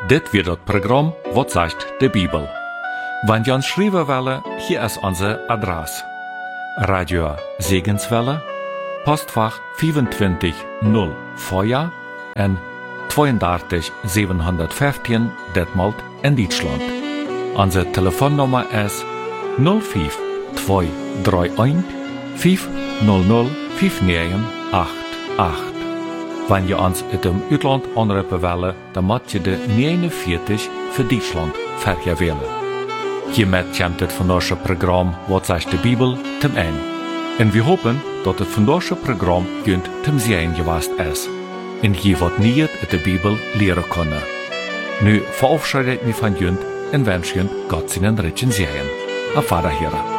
Dit wird das Programm «Was sagt die Bibel?». Wenn ihr uns schreiben wollt, hier ist unsere Adresse. Radio Segenswelle, Postfach 25 0 en 32 715 Detmold in Deutschland. Unsere Telefonnummer ist 05 231 500 5988. Wenn ihr uns in dem Utland anrufen wollt, dann macht ihr de 49 für Deutschland verkehr wählen. Hiermit kommt das vandaagse Programm «Wat zegt de Bibel?» zum Ende. Und wir hoffen, dass das vandaagse Programm junt zum Sehen gewesen ist. Und je wat nieuw in der Bibel leren können. Nu verabschiede ich mich von junt und wünsche junt Gott seinen Ritchen Sehen. Auf Wiederhören.